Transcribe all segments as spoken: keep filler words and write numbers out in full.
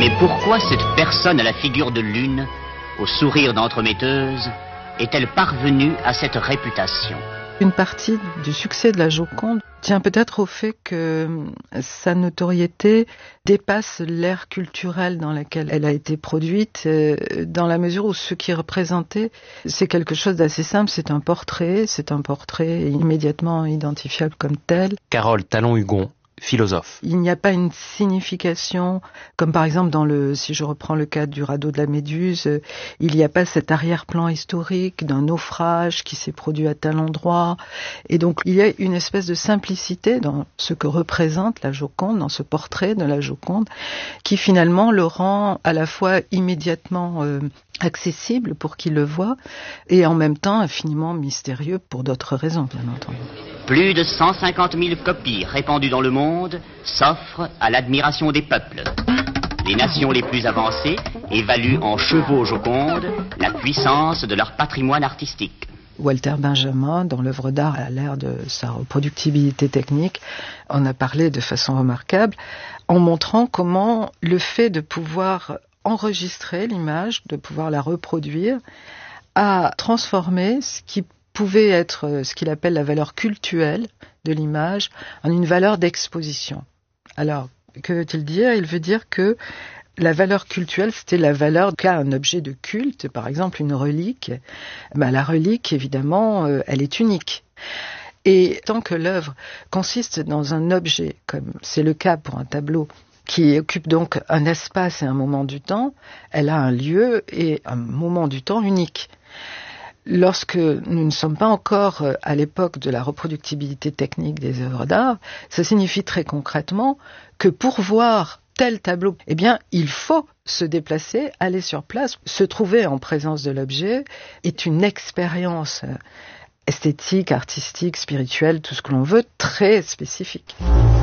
Mais pourquoi cette personne à la figure de lune, au sourire d'entremetteuse, est-elle parvenue à cette réputation ? Une partie du succès de la Joconde tient peut-être au fait que sa notoriété dépasse l'ère culturelle dans laquelle elle a été produite, dans la mesure où ce qui est représenté, c'est quelque chose d'assez simple, c'est un portrait, c'est un portrait immédiatement identifiable comme tel. Carole Talon-Hugon, philosophe. Il n'y a pas une signification, comme par exemple dans le, si je reprends le cas du radeau de la Méduse, il n'y a pas cet arrière-plan historique d'un naufrage qui s'est produit à tel endroit. Et donc il y a une espèce de simplicité dans ce que représente la Joconde, dans ce portrait de la Joconde, qui finalement le rend à la fois immédiatement euh, accessible pour qui le voit, et en même temps infiniment mystérieux pour d'autres raisons, bien entendu. Plus de cent cinquante mille copies répandues dans le monde s'offrent à l'admiration des peuples. Les nations les plus avancées évaluent en chevaux Joconde la puissance de leur patrimoine artistique. Walter Benjamin, dans l'œuvre d'art à l'ère de sa reproductibilité technique, en a parlé de façon remarquable, en montrant comment le fait de pouvoir enregistrer l'image, de pouvoir la reproduire, a transformé ce qui pouvait être ce qu'il appelle la valeur cultuelle de l'image en une valeur d'exposition. Alors, que veut-il dire ? Il veut dire que la valeur cultuelle, c'était la valeur qu'a un objet de culte, par exemple une relique. Ben, la relique, évidemment, euh, elle est unique. Et tant que l'œuvre consiste dans un objet, comme c'est le cas pour un tableau, qui occupe donc un espace et un moment du temps, elle a un lieu et un moment du temps unique. Lorsque nous ne sommes pas encore à l'époque de la reproductibilité technique des œuvres d'art, ça signifie très concrètement que pour voir tel tableau, eh bien, il faut se déplacer, aller sur place, se trouver en présence de l'objet est une expérience esthétique, artistique, spirituelle, tout ce que l'on veut, très spécifique.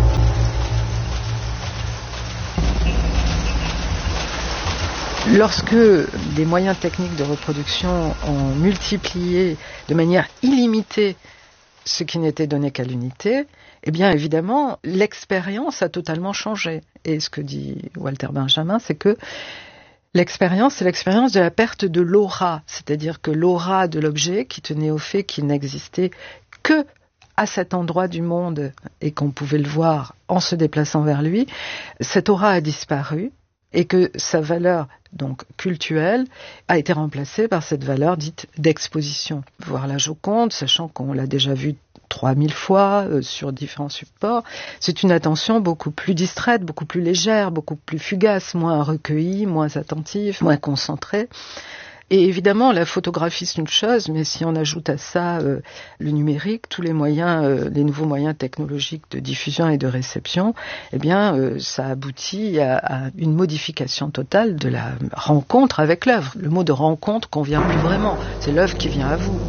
Lorsque des moyens techniques de reproduction ont multiplié de manière illimitée ce qui n'était donné qu'à l'unité, eh bien évidemment, l'expérience a totalement changé. Et ce que dit Walter Benjamin, c'est que l'expérience, c'est l'expérience de la perte de l'aura, c'est-à-dire que l'aura de l'objet qui tenait au fait qu'il n'existait que à cet endroit du monde et qu'on pouvait le voir en se déplaçant vers lui, cette aura a disparu. Et que sa valeur donc cultuelle a été remplacée par cette valeur dite d'exposition. Voir la Joconde, sachant qu'on l'a déjà vue trois mille fois euh, sur différents supports, c'est une attention beaucoup plus distraite, beaucoup plus légère, beaucoup plus fugace, moins recueillie, moins attentive, moins concentrée. Et évidemment, la photographie, c'est une chose, mais si on ajoute à ça euh, le numérique, tous les moyens, euh, les nouveaux moyens technologiques de diffusion et de réception, eh bien, euh, ça aboutit à, à une modification totale de la rencontre avec l'œuvre. Le mot de rencontre convient plus vraiment. C'est l'œuvre qui vient à vous.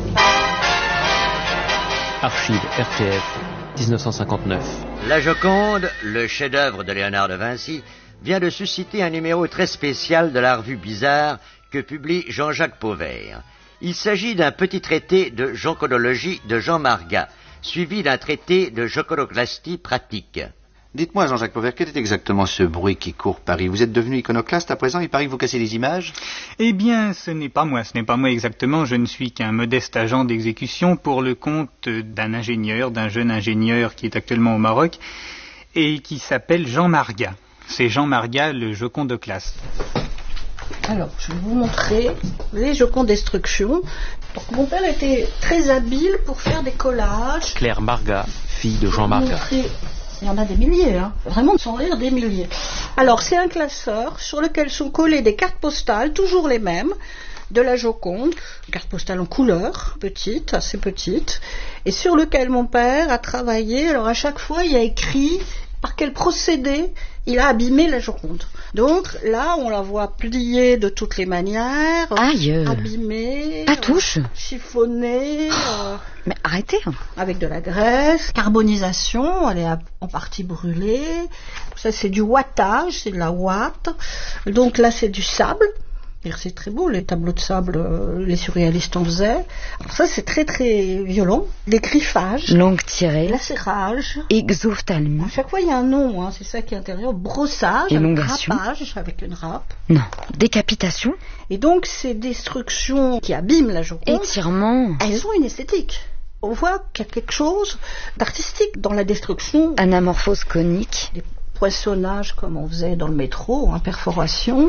Archives R T F, dix-neuf cent cinquante-neuf. La Joconde, le chef-d'œuvre de Léonard de Vinci, vient de susciter un numéro très spécial de la revue Bizarre que publie Jean-Jacques Pauvert. Il s'agit d'un petit traité de jocondoologie de Jean Margat, suivi d'un traité de joconoclastie pratique. Dites-moi, Jean-Jacques Pauvert, quel est exactement ce bruit qui court Paris ? Vous êtes devenu iconoclaste à présent, il paraît que vous cassez des images ? Eh bien, ce n'est pas moi, ce n'est pas moi exactement, je ne suis qu'un modeste agent d'exécution pour le compte d'un ingénieur, d'un jeune ingénieur qui est actuellement au Maroc, et qui s'appelle Jean Margat. C'est Jean Margat, le jocondoclaste. Alors, je vais vous montrer les Jocondes d'instruction. Donc, mon père était très habile pour faire des collages. Claire Margat, fille de Jean Margat. Il y en a des milliers, hein. Vraiment, sans rire, des milliers. Alors, c'est un classeur sur lequel sont collées des cartes postales, toujours les mêmes, de la Joconde, cartes postales en couleur, petites, assez petites, et sur lequel mon père a travaillé. Alors, à chaque fois, il y a écrit par quel procédé il a abîmé la Joconde. Donc là, on la voit pliée de toutes les manières, Aïe. abîmée, Pas touche. euh, chiffonnée, euh, Mais arrêtez. avec de la graisse, carbonisation, elle est en partie brûlée. Ça, c'est du ouattage, c'est de la ouate. Donc là, c'est du sable. Et c'est très beau, les tableaux de sable, euh, les surréalistes en faisaient. Alors ça, c'est très très violent. Des griffages. Langue tirée. Lacérage. Exophthalmie. À chaque fois, il y a un nom, hein, c'est ça qui est intérieur. Brossage. Élongation. Râpage, avec une râpe. Non. Décapitation. Et donc, ces destructions qui abîment la Joconde. Étirement. Elles ont une esthétique. On voit qu'il y a quelque chose d'artistique dans la destruction. Anamorphose conique. Des poinçonnages comme on faisait dans le métro, hein, perforation.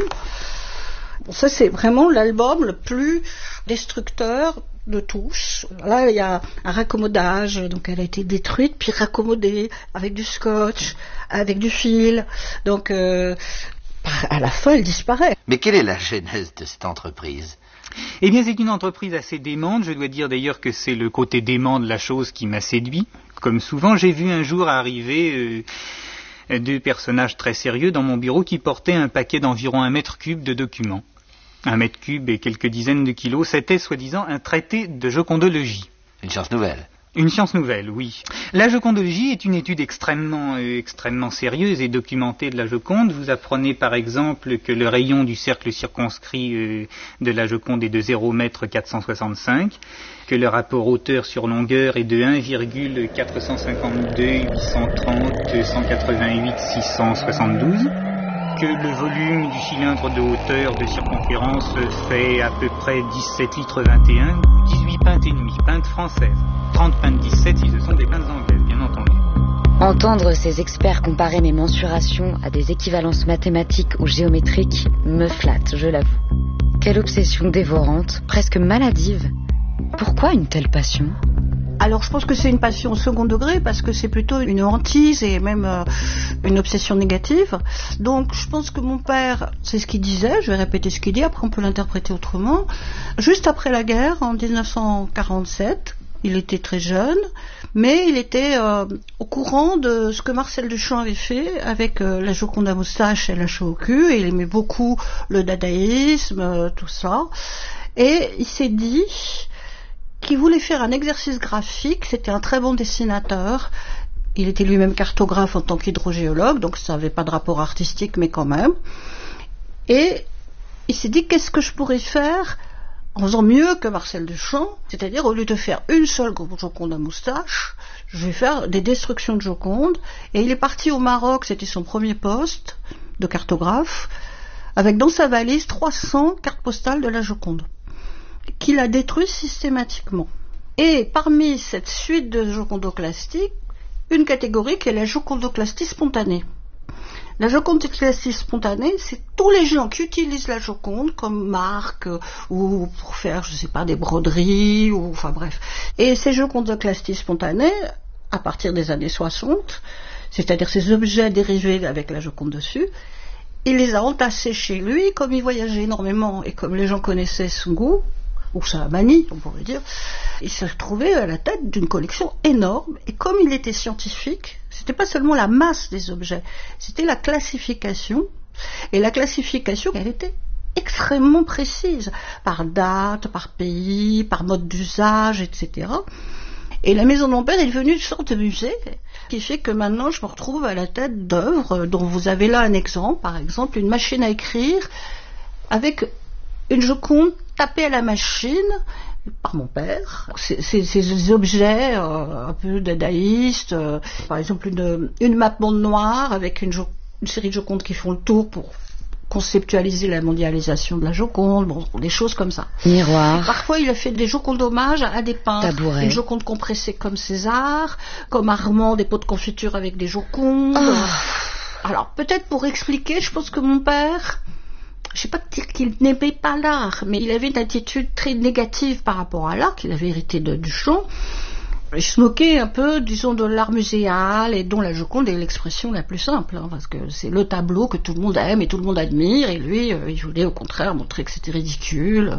Bon, ça, c'est vraiment l'album le plus destructeur de tous. Là, il y a un raccommodage, donc elle a été détruite, puis raccommodée avec du scotch, avec du fil. Donc, euh, à la fin, elle disparaît. Mais quelle est la genèse de cette entreprise ? Eh bien, c'est une entreprise assez démente. Je dois dire d'ailleurs que c'est le côté dément de la chose qui m'a séduit. Comme souvent, j'ai vu un jour arriver euh, deux personnages très sérieux dans mon bureau qui portaient un paquet d'environ un mètre cube de documents. Un mètre cube et quelques dizaines de kilos, c'était soi-disant un traité de jocondologie. Une science nouvelle. Une science nouvelle, oui. La jocondologie est une étude extrêmement, euh, extrêmement sérieuse et documentée de la Joconde. Vous apprenez par exemple que le rayon du cercle circonscrit euh, de la Joconde est de zéro virgule quatre cent soixante-cinq, que le rapport hauteur sur longueur est de un virgule quatre cent cinquante-deux, huit cent trente, cent quatre-vingt-huit, six cent soixante-douze. Que le volume du cylindre de hauteur de circonférence fait à peu près dix-sept litres vingt et un, dix-huit pintes et demie, pintes françaises, trente pintes dix-sept si ce sont des pintes anglaises, bien entendu. Entendre ces experts comparer mes mensurations à des équivalences mathématiques ou géométriques me flatte, je l'avoue. Quelle obsession dévorante, presque maladive. Pourquoi une telle passion ? Alors je pense que c'est une passion au second degré parce que c'est plutôt une hantise et même euh, une obsession négative. Donc je pense que mon père, c'est ce qu'il disait, je vais répéter ce qu'il dit, après on peut l'interpréter autrement. Juste après la guerre, en dix-neuf cent quarante-sept, il était très jeune, mais il était euh, au courant de ce que Marcel Duchamp avait fait avec euh, la Joconde à moustache et la cheveux au cul, et il aimait beaucoup le dadaïsme, euh, tout ça. Et il s'est dit qu'il voulait faire un exercice graphique, c'était un très bon dessinateur, il était lui-même cartographe en tant qu'hydrogéologue, donc ça n'avait pas de rapport artistique, mais quand même. Et il s'est dit, qu'est-ce que je pourrais faire en faisant mieux que Marcel Duchamp, c'est-à-dire au lieu de faire une seule Joconde à moustache, je vais faire des destructions de Joconde, et il est parti au Maroc, c'était son premier poste de cartographe, avec dans sa valise trois cents cartes postales de la Joconde, qu'il a détruit systématiquement. Et parmi cette suite de jocondoclastie, une catégorie qui est la jocondoclastie spontanée. La jocondoclastie spontanée, c'est tous les gens qui utilisent la Joconde comme marque euh, ou pour faire, je sais pas, des broderies, ou enfin bref. Et ces jocondoclasties spontanées, à partir des années soixante, c'est-à-dire ces objets dérivés avec la Joconde dessus, il les a entassés chez lui, comme il voyageait énormément et comme les gens connaissaient son goût, ou sa manie, on pourrait dire, il s'est retrouvé à la tête d'une collection énorme, et comme il était scientifique, c'était pas seulement la masse des objets, c'était la classification, et la classification, elle était extrêmement précise, par date, par pays, par mode d'usage, et cetera. Et la maison de mon père est devenue une sorte de musée, qui fait que maintenant je me retrouve à la tête d'œuvres, dont vous avez là un exemple, par exemple une machine à écrire, avec une Joconde tapée à la machine par mon père. C'est, c'est, c'est des objets euh, un peu dadaïstes, euh, par exemple une, une map monde noire avec une, jo- une série de Jocondes qui font le tour pour conceptualiser la mondialisation de la Joconde, bon, des choses comme ça. Miroir. Parfois, il a fait des Jocondes hommages à des peintres. Tabouret. Une Joconde compressée comme César, comme Armand, des pots de confiture avec des Jocondes. Oh. Alors, peut-être pour expliquer, je pense que mon père, je ne sais pas dire qu'il n'aimait pas l'art, mais il avait une attitude très négative par rapport à l'art, qu'il avait hérité de Duchamp. Il se moquait un peu, disons, de l'art muséal, et dont la Joconde est l'expression la plus simple, hein, parce que c'est le tableau que tout le monde aime et tout le monde admire, et lui, euh, il voulait au contraire montrer que c'était ridicule.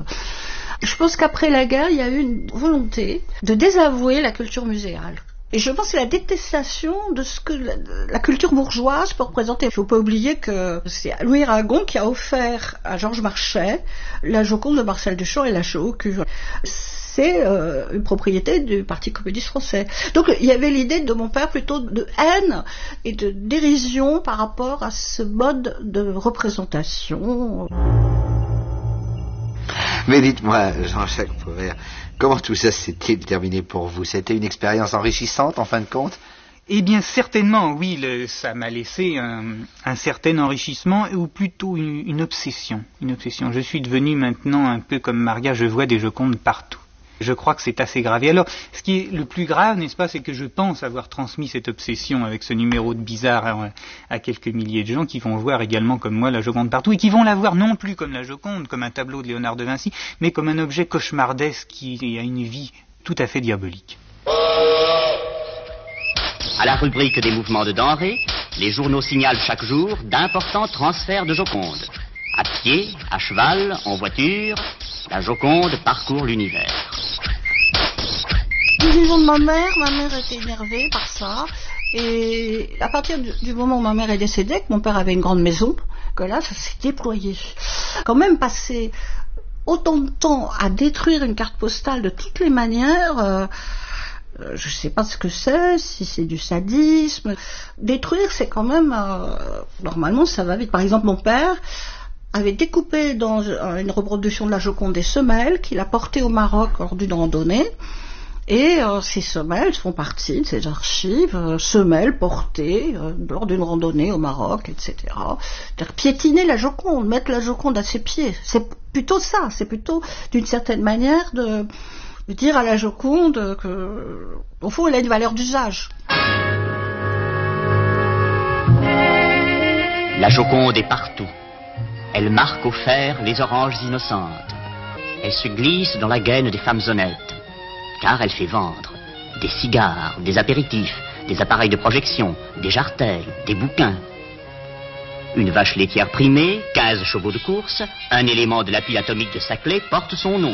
Je pense qu'après la guerre, il y a eu une volonté de désavouer la culture muséale. Et je pense que c'est la détestation de ce que la, la culture bourgeoise peut représenter. Il ne faut pas oublier que c'est Louis Aragon qui a offert à Georges Marchais la Joconde de Marcel Duchamp et la cheveux au cul. C'est euh, une propriété du Parti communiste français. Donc il y avait l'idée de mon père plutôt de haine et de dérision par rapport à ce mode de représentation. Mais dites-moi, Jean-Jacques Pauvert, comment tout ça s'est-il terminé pour vous? C'était une expérience enrichissante, en fin de compte? Eh bien, certainement, oui, le, ça m'a laissé un, un certain enrichissement, ou plutôt une, une obsession. Une obsession. Je suis devenu maintenant un peu comme Maria, je vois des Jocondes partout. Je crois que c'est assez grave. Et alors, ce qui est le plus grave, n'est-ce pas, c'est que je pense avoir transmis cette obsession avec ce numéro de Bizarre à, à quelques milliers de gens qui vont voir également comme moi la Joconde partout, et qui vont la voir non plus comme la Joconde, comme un tableau de Léonard de Vinci, mais comme un objet cauchemardesque qui a une vie tout à fait diabolique. À la rubrique des mouvements de denrées, les journaux signalent chaque jour d'importants transferts de Joconde. À pied, à cheval, en voiture, la Joconde parcourt l'univers. Du vivant de ma mère, ma mère était énervée par ça. Et à partir du, du moment où ma mère est décédée, que mon père avait une grande maison, que là, ça s'est déployé. Quand même passer autant de temps à détruire une carte postale de toutes les manières... Euh, je ne sais pas ce que c'est, si c'est du sadisme. Détruire, c'est quand même... Euh, normalement, ça va vite. Par exemple, mon père avait découpé dans une reproduction de la Joconde des semelles qu'il a portées au Maroc lors d'une randonnée. Et euh, ces semelles font partie de ces archives, euh, semelles portées euh, lors d'une randonnée au Maroc, et cetera. C'est-à-dire piétiner la Joconde, mettre la Joconde à ses pieds. C'est plutôt ça, c'est plutôt d'une certaine manière de... dire à la Joconde que, au fond, elle a une valeur d'usage. La Joconde est partout. Elle marque au fer les oranges innocentes. Elle se glisse dans la gaine des femmes honnêtes, car elle fait vendre des cigares, des apéritifs, des appareils de projection, des jartelles, des bouquins. Une vache laitière primée, quinze chevaux de course, un élément de la pile atomique de Saclay porte son nom.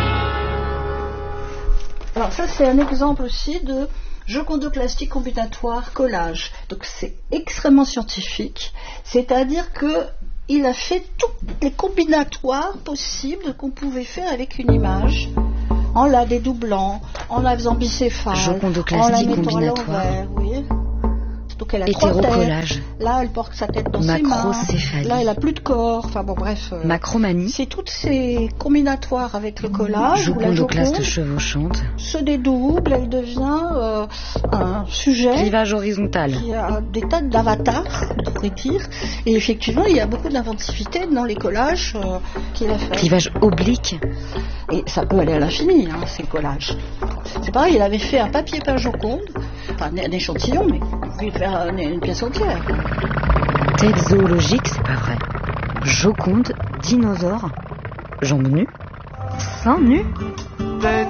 Alors ça, c'est un exemple aussi de jocondoplastie combinatoire collage. Donc c'est extrêmement scientifique, c'est-à-dire que il a fait tous les combinatoires possibles qu'on pouvait faire avec une image, en la dédoublant, en la faisant bicéphale, en la mettant à l'envers, oui. Donc elle a trois têtes. Là, elle porte sa tête dans ses mains. Là, elle a plus de corps. Enfin bon, bref. Euh, Macromanie. C'est toutes ces combinatoires avec le collage. Jocondoklaste chevauchante. Se dédouble, elle devient euh, un sujet. Clivage horizontal. Il y a des tas d'avatars, on pourrait dire. Et effectivement, il y a beaucoup d'inventivité dans les collages euh, qu'il a fait. Clivage oblique. Et ça peut aller à l'infini, hein, ces collages. C'est pareil, il avait fait un papier peint Joconde, enfin un échantillon, mais il pouvait faire une, une pièce entière. Tête zoologique, c'est pas vrai. Joconde, dinosaure, jambes nues, seins nus. Tête